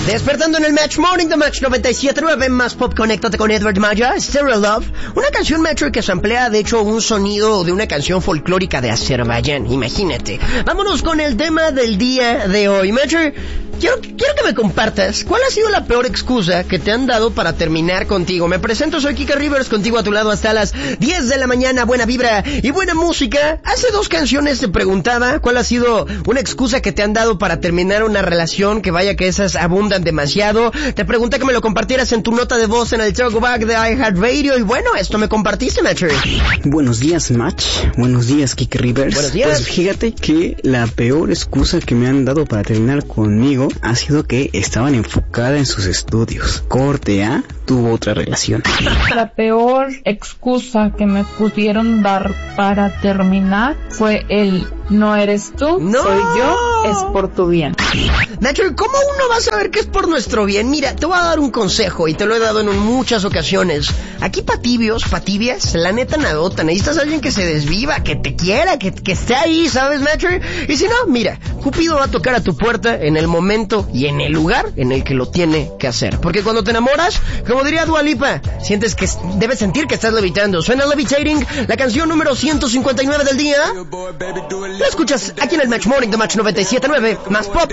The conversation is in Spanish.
Despertando en el Match Morning de Match 97.9, más pop, conéctate con Edward Maya, Stereo Love, una canción Metro que se emplea de hecho un sonido de una canción folclórica de Azerbaiyán, imagínate. Vámonos con el tema del día de hoy. Metro, quiero que me compartas, ¿cuál ha sido la peor excusa que te han dado para terminar contigo? Me presento, soy Kika Rivers, contigo a tu lado hasta las 10 de la mañana, buena vibra y buena música. Hace 2 canciones te preguntaba cuál ha sido una excusa que te han dado para terminar una relación, que vaya que esas abundan demasiado. Te pregunté que me lo compartieras en tu nota de voz en el Talkback de iHeartRadio y bueno, esto me compartiste, Match. Buenos días, Match. Buenos días, Kike Rivers. Buenos días. Pues fíjate que la peor excusa que me han dado para terminar conmigo ha sido que estaban enfocada en sus estudios. Corte A, tuvo otra relación. La peor excusa que me pudieron dar para terminar fue el no eres tú, no soy yo, es por tu bien. Nacho, ¿cómo uno va a saber que es por nuestro bien? Mira, te voy a dar un consejo y te lo he dado en muchas ocasiones. Aquí patibios, patibias, la neta nadota. Necesitas a alguien que se desviva, que te quiera, que esté ahí, ¿sabes, Nacho? Y si no, mira, Cupido va a tocar a tu puerta en el momento y en el lugar en el que lo tiene que hacer. Porque cuando te enamoras, como diría Dua Lipa, sientes que debes sentir que estás levitando. Suena Levitating, la canción número 159 del día. La escuchas aquí en el Match Morning de Match 97.9, más pop.